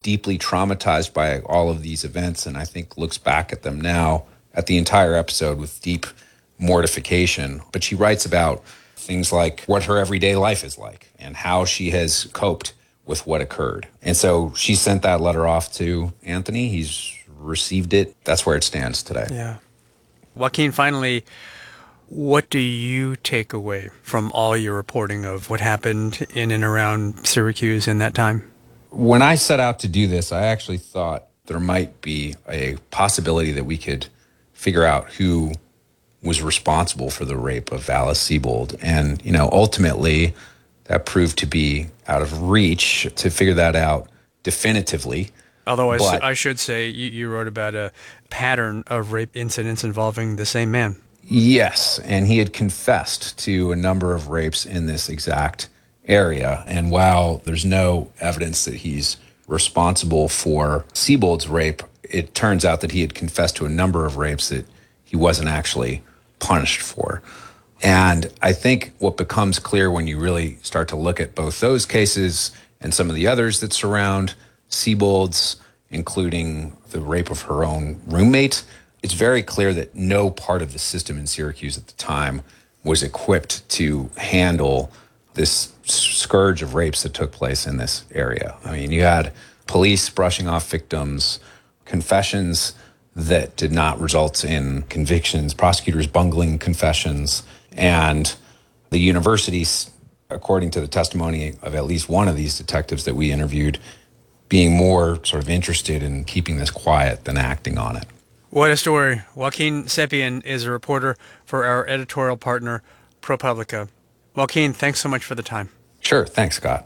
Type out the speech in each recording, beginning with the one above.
deeply traumatized by all of these events, and I think looks back at them now at the entire episode with deep mortification. But she writes about things like what her everyday life is like and how she has coped with what occurred. And so she sent that letter off to Anthony. He's received it. That's where it stands today. Yeah. Joaquin, finally, what do you take away from all your reporting of what happened in and around Syracuse in that time? When I set out to do this, I actually thought there might be a possibility that we could figure out who was responsible for the rape of Alice Sebold. And, ultimately, that proved to be out of reach to figure that out definitively. Although I should say you wrote about a pattern of rape incidents involving the same man. Yes, and he had confessed to a number of rapes in this exact area. And while there's no evidence that he's responsible for Sebold's rape, it turns out that he had confessed to a number of rapes that he wasn't actually punished for. And I think what becomes clear when you really start to look at both those cases and some of the others that surround Sebold's, including the rape of her own roommate, it's very clear that no part of the system in Syracuse at the time was equipped to handle this scourge of rapes that took place in this area. I mean, you had police brushing off victims, confessions that did not result in convictions, prosecutors bungling confessions, and the universities, according to the testimony of at least one of these detectives that we interviewed, being more sort of interested in keeping this quiet than acting on it. What a story. Joaquin Sepien is a reporter for our editorial partner, ProPublica. Joaquin, thanks so much for the time. Sure. Thanks, Scott.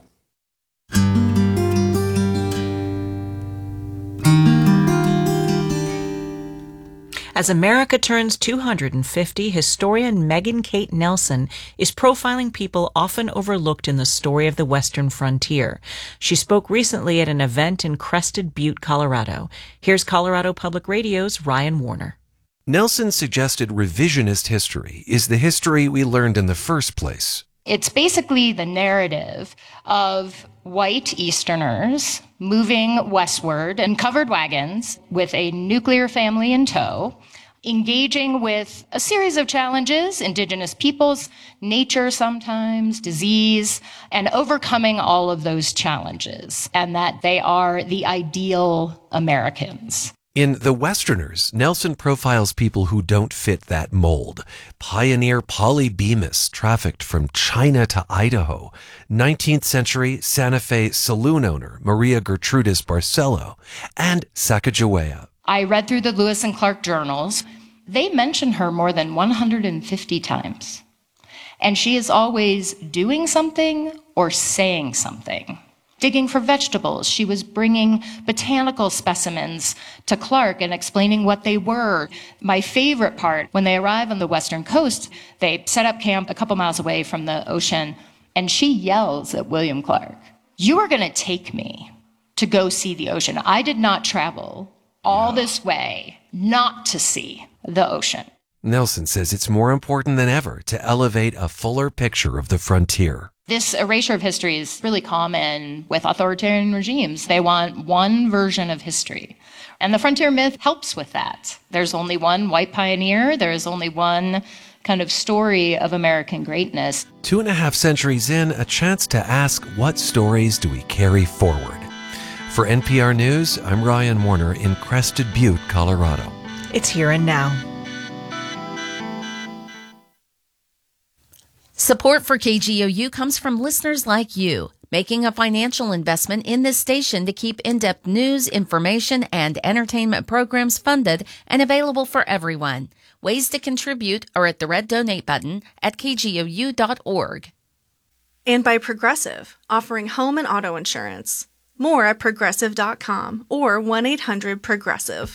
As America turns 250, historian Megan Kate Nelson is profiling people often overlooked in the story of the Western frontier. She spoke recently at an event in Crested Butte, Colorado. Here's Colorado Public Radio's Ryan Warner. Nelson suggested revisionist history is the history we learned in the first place. It's basically the narrative of white Easterners moving westward in covered wagons with a nuclear family in tow, engaging with a series of challenges, indigenous peoples, nature sometimes, disease, and overcoming all of those challenges, and that they are the ideal Americans. In The Westerners, Nelson profiles people who don't fit that mold. Pioneer Polly Bemis trafficked from China to Idaho. 19th century Santa Fe saloon owner Maria Gertrudis Barcelo. And Sacagawea. I read through the Lewis and Clark journals. They mention her more than 150 times. And she is always doing something or saying something. Digging for vegetables, she was bringing botanical specimens to Clark and explaining what they were. My favorite part, when they arrive on the western coast, they set up camp a couple miles away from the ocean, and she yells at William Clark, "You are going to take me to go see the ocean. I did not travel all this way not to see the ocean." Nelson says it's more important than ever to elevate a fuller picture of the frontier. This erasure of history is really common with authoritarian regimes. They want one version of history. And the frontier myth helps with that. There's only one white pioneer. There is only one kind of story of American greatness. 2.5 centuries in, a chance to ask, what stories do we carry forward? For NPR News, I'm Ryan Warner in Crested Butte, Colorado. It's Here and Now. Support for KGOU comes from listeners like you, making a financial investment in this station to keep in-depth news, information, and entertainment programs funded and available for everyone. Ways to contribute are at the red donate button at kgou.org. And by Progressive, offering home and auto insurance. More at progressive.com or 1-800-PROGRESSIVE.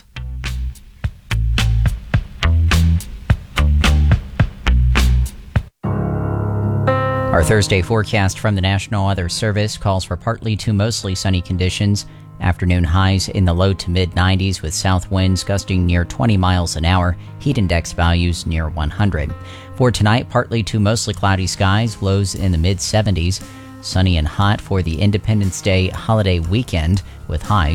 Our Thursday forecast from the National Weather Service calls for partly to mostly sunny conditions. Afternoon highs in the low to mid-90s with south winds gusting near 20 miles an hour, heat index values near 100. For tonight, partly to mostly cloudy skies, lows in the mid-70s. Sunny and hot for the Independence Day holiday weekend with highs